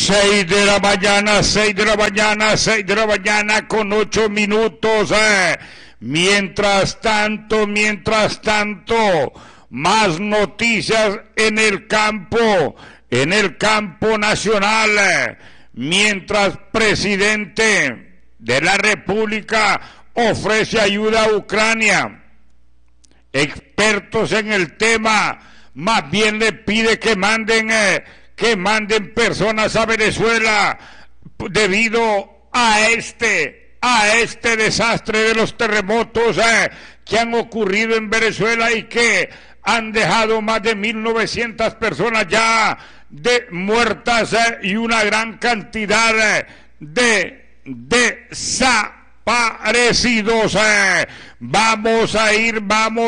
6 de la mañana, 6 de la mañana, 6 de la mañana con 8 minutos. Mientras tanto, más noticias en el campo nacional. Mientras presidente de la República ofrece ayuda a Ucrania, expertos en el tema más bien le pide que manden personas a Venezuela debido a este desastre de los terremotos que han ocurrido en Venezuela y que han dejado más de 1.900 personas ya muertas y una gran cantidad de desaparecidos. Vamos a ir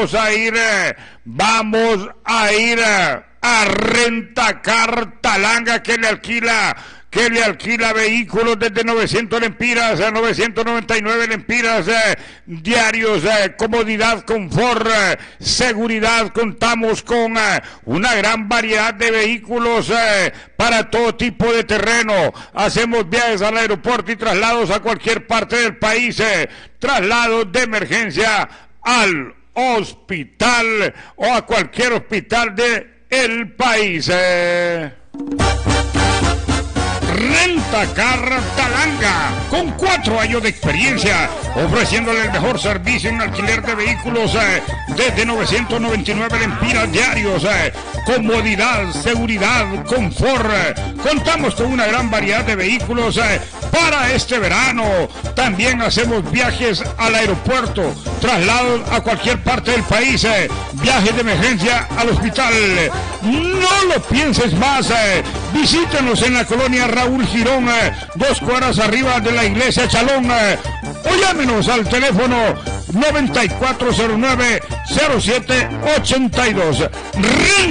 a Rentacar Talanga, que le alquila vehículos desde 900 lempiras a 999 lempiras diarios, comodidad, confort, seguridad. Contamos con una gran variedad de vehículos para todo tipo de terreno. Hacemos viajes al aeropuerto y traslados a cualquier parte del país, traslados de emergencia al hospital o a cualquier hospital del país. Rentacar Talanga, con 4 años de experiencia, ofreciéndole el mejor servicio en alquiler de vehículos desde 999 lempiras diarios, comodidad, seguridad, confort. Contamos con una gran variedad de vehículos para este verano. También hacemos viajes al aeropuerto, traslados a cualquier parte del país, viajes de emergencia al hospital. No lo pienses más, visítenos en la colonia Raúl Girón, 2 cuadras arriba de la iglesia Chalón, o llámenos al teléfono 9409-0782.